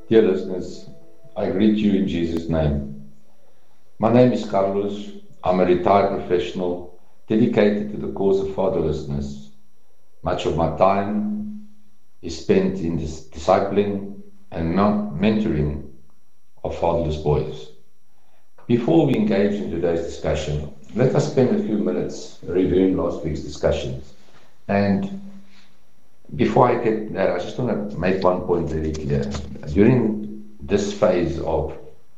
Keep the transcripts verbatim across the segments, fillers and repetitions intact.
Dear listeners, I greet you in Jesus' name. My name is Carlos. I'm a retired professional dedicated to the cause of fatherlessness. Much of my time is spent in this discipling and mentoring of fatherless boys. Before we engage in today's discussion, let us spend a few minutes reviewing last week's discussions. And before I get there, I just want to make one point very clear. During this phase of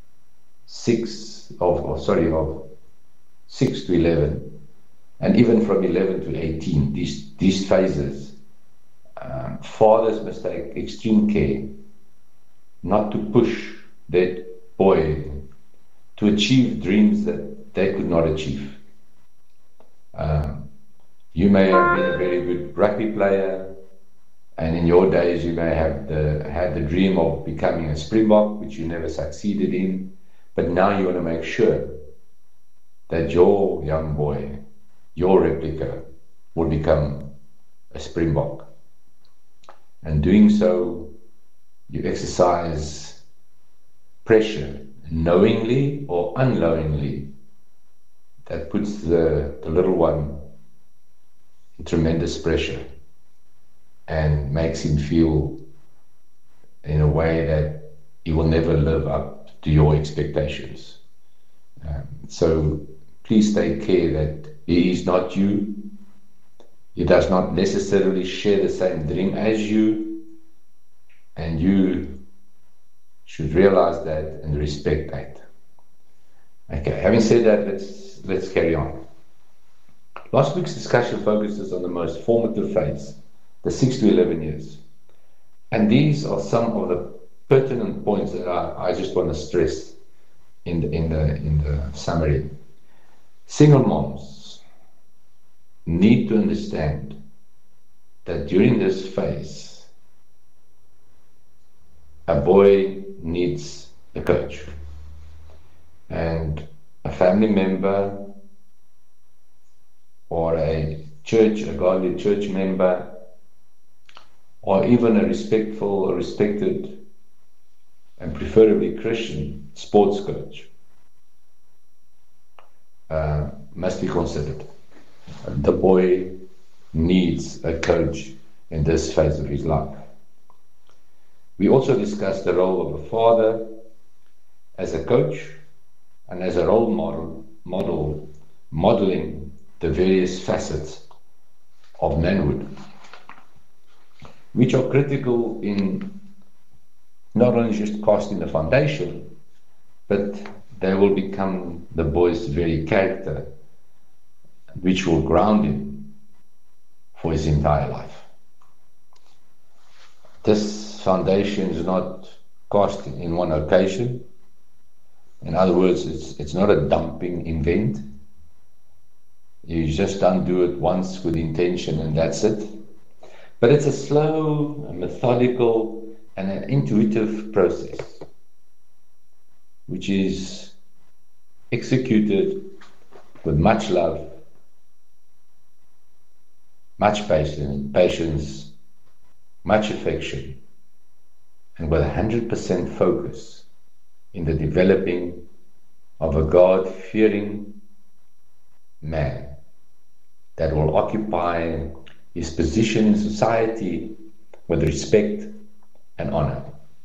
six, of, of sorry, of six to eleven, and even from eleven to eighteen, these these phases, um, fathers must take extreme care not to push their boy to achieve dreams that they could not achieve. Um, you may have been a very good rugby player, and in your days you may have the, had the dream of becoming a Springbok, which you never succeeded in, but now you want to make sure that your young boy, your replica, will become a Springbok. And doing so, you exercise pressure, knowingly or unknowingly, that puts the, the little one in tremendous pressure and makes him feel in a way that he will never live up to your expectations. Um, so please take care that he is not you. He does not necessarily share the same dream as you, and you should realize that and respect that. Okay, having said that, let's let's carry on. Last week's discussion focuses on the most formative phase, the six to eleven years. And these are some of the pertinent points that I, I just want to stress in the, in the, in the summary. Single moms need to understand that during this phase, a boy needs a coach. And a family member or a church, a godly church member, or even a respectful or respected and preferably Christian sports coach uh, must be considered. The boy needs a coach in this phase of his life. We also discussed the role of a father as a coach and as a role model, model modeling the various facets of manhood, which are critical in not only just casting the foundation, but they will become the boy's very character, which will ground him for his entire life. This foundation is not cast in one occasion. In other words, it's, it's not a dumping event. You just don't do it once with intention and that's it. But it's a slow, a methodical, and an intuitive process, which is executed with much love, much patience, patience, much affection, and with one hundred percent focus in the developing of a God-fearing man that will occupy his position in society with respect and honor.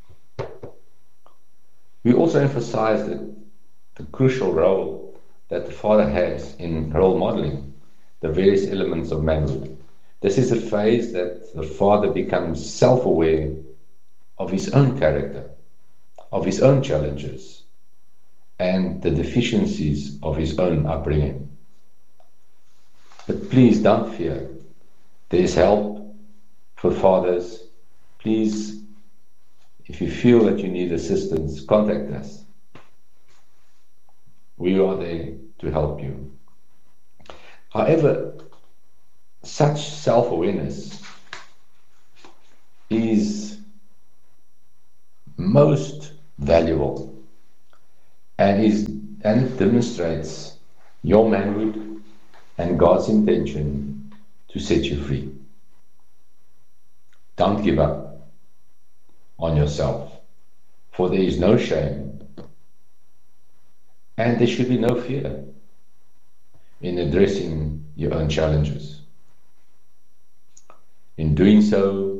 We also emphasize that the crucial role that the father has in role modeling the various elements of manhood. This is a phase that the father becomes self-aware of his own character, of his own challenges, and the deficiencies of his own upbringing. But please don't fear. There is help for fathers. Please, if you feel that you need assistance, contact us. We are there to help you. However, such self-awareness is most valuable and is and it demonstrates your manhood and God's intention to set you free. Don't give up on yourself. For there is no shame, and there should be no fear in addressing your own challenges. In doing so,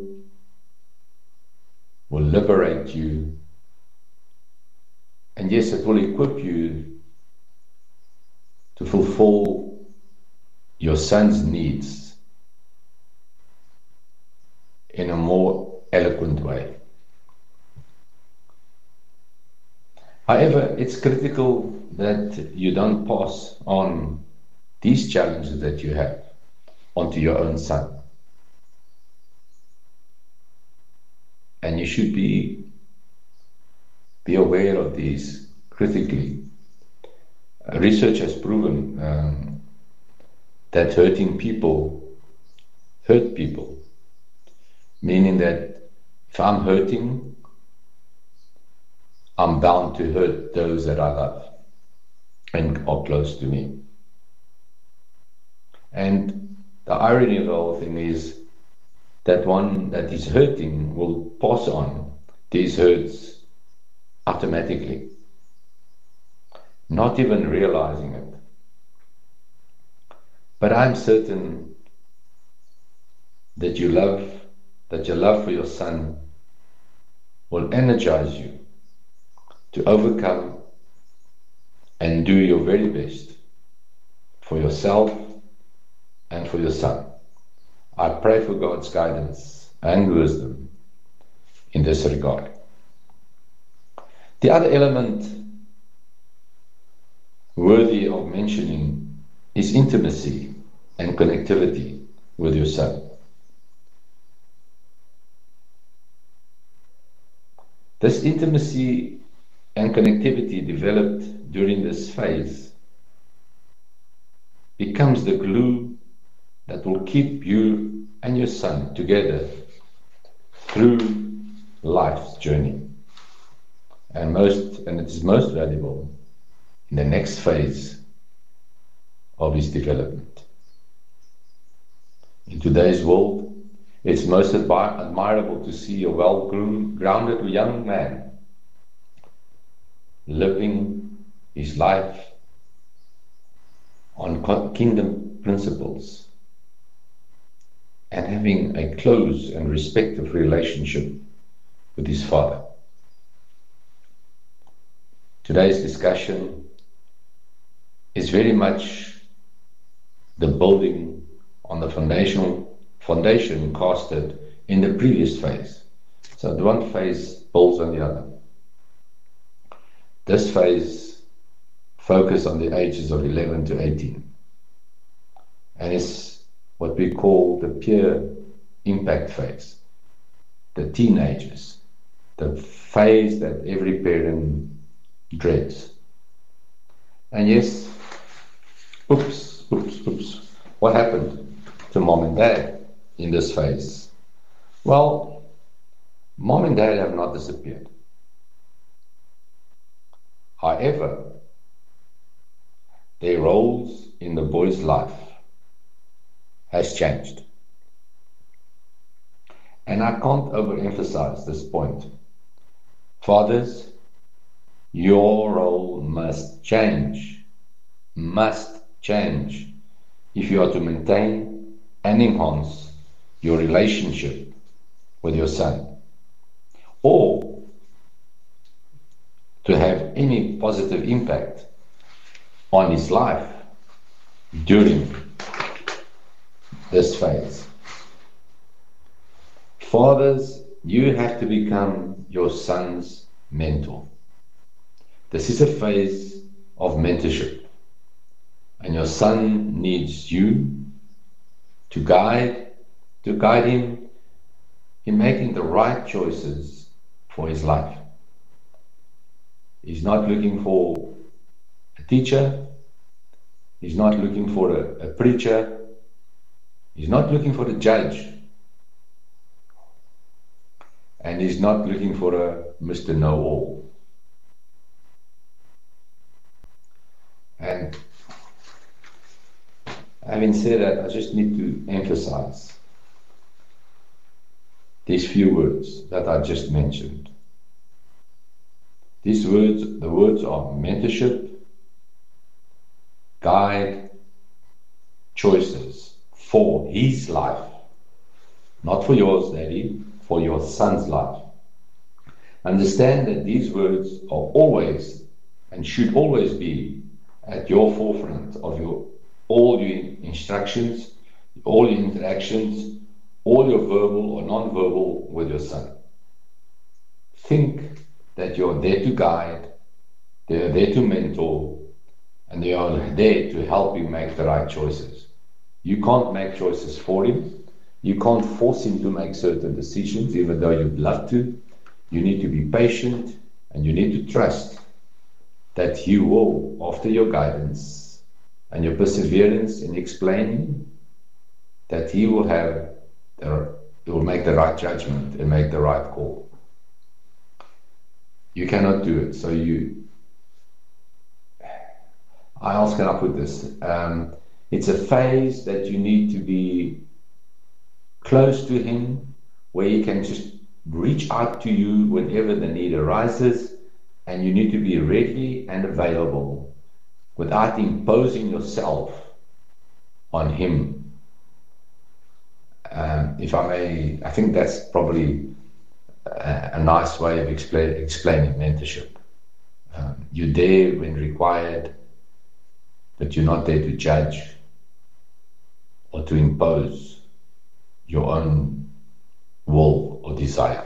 will liberate you, and yes, it will equip you to fulfill your son's needs in a more eloquent way. However, it's critical that you don't pass on these challenges that you have onto your own son. And you should be, be aware of these critically. Uh, research has proven um, that hurting people hurt people, meaning that if I'm hurting, I'm bound to hurt those that I love and are close to me. And the irony of the whole thing is that one that is hurting will pass on these hurts automatically, not even realizing it. But I'm certain that you love, that your love for your son will energize you to overcome and do your very best for yourself and for your son. I pray for God's guidance and wisdom in this regard. The other element worthy of mentioning is intimacy and connectivity with your son. This intimacy and connectivity developed during this phase becomes the glue that will keep you and your son together through life's journey, and most and it is most valuable in the next phase of his development. In today's world, it's most admi- admirable to see a well-groomed, grounded young man living his life on kingdom principles and having a close and respectful relationship with his father. Today's discussion is very much the building on the foundational foundation casted in the previous phase. So the one phase builds on the other. This phase focuses on the ages of eleven to eighteen, and is what we call the peer impact phase, the teenagers, the phase that every parent dreads. And yes, oops, oops, oops, what happened to mom and dad in this phase? Well, mom and dad have not disappeared. However, their roles in the boy's life has changed. And I can't overemphasize this point. Fathers, your role must change, must change if you are to maintain and enhance your relationship with your son, or to have any positive impact on his life during this phase. Fathers, you have to become your son's mentor. This is a phase of mentorship, and your son needs you to guide, to guide him in making the right choices for his life. He's not looking for a teacher. He's not looking for a, a preacher. He's not looking for a judge. And he's not looking for a Mister Know-all. And having said that, I just need to emphasize these few words that I just mentioned. These words, the words are mentorship, guide, choices for his life. Not for yours, Daddy, for your son's life. Understand that these words are always and should always be at your forefront of your all your instructions, all your interactions, all your verbal or non-verbal with your son. Think that you're there to guide, they're there to mentor, and they are there to help you make the right choices. You can't make choices for him. You can't force him to make certain decisions, even though you'd love to. You need to be patient, and you need to trust that he will, after your guidance and your perseverance in explaining, that he will have, the, he will make the right judgment and make the right call. You cannot do it. So you, I else can I put this? Um, it's a phase that you need to be close to him, where he can just reach out to you whenever the need arises, and you need to be ready and available without imposing yourself on him. Um, if I may, I think that's probably a, a nice way of explain, explaining mentorship. Um, you're there when required, but you're not there to judge or to impose your own will or desire.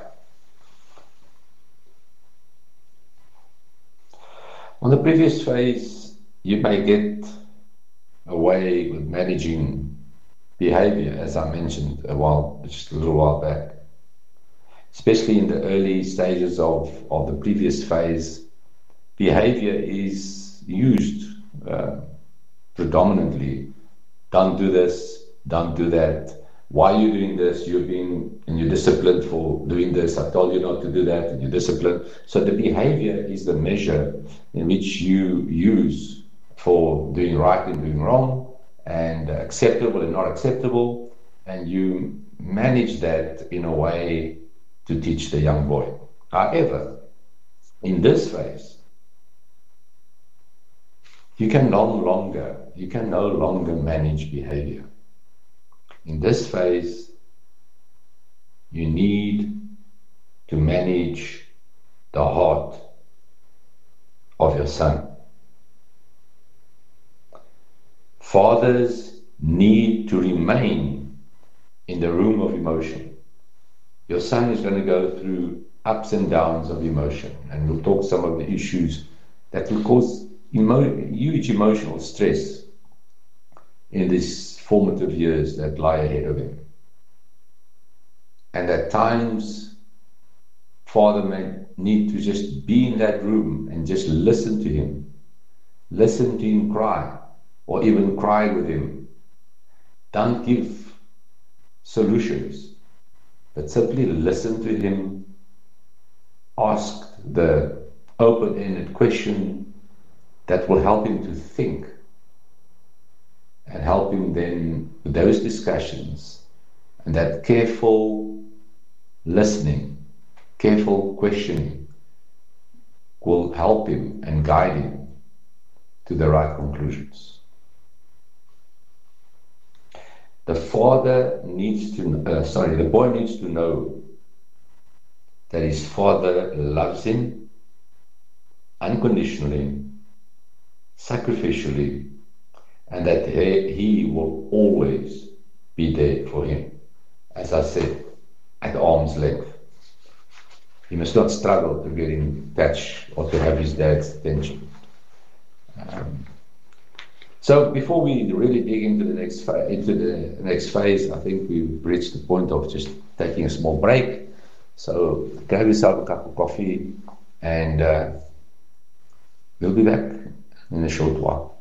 On the previous phase, you may get away with managing behavior, as I mentioned a while, just a little while back. Especially in the early stages of, of the previous phase, behavior is used uh, predominantly. Don't do this, don't do that. Why are you doing this? You've been, and you're disciplined for doing this. I told you not to do that, and you're disciplined. So the behavior is the measure in which you use for doing right and doing wrong, and acceptable and not acceptable, and you manage that in a way to teach the young boy. However, in this phase, you can no longer, you can no longer manage behavior. In this phase, you need to manage the heart of your son. Fathers need to remain in the room of emotion. Your son is going to go through ups and downs of emotion, and we'll talk some of the issues that will cause emo- huge emotional stress in these formative years that lie ahead of him. And at times, father may need to just be in that room and just listen to him. Listen to him cry, or even cry with him. Don't give solutions, but simply listen to him. Ask the open-ended question that will help him to think, and help him then with those discussions, and that careful listening, careful questioning will help him and guide him to the right conclusions. The father needs to, uh, sorry, the boy needs to know that his father loves him unconditionally, sacrificially, and that he will always be there for him. As I said, at arm's length. He must not struggle to get in touch or to have his dad's attention. Um, so before we really dig into the next fa- into the next phase, I think we've reached the point of just taking a small break. So grab yourself a cup of coffee, and uh, we'll be back in a short while.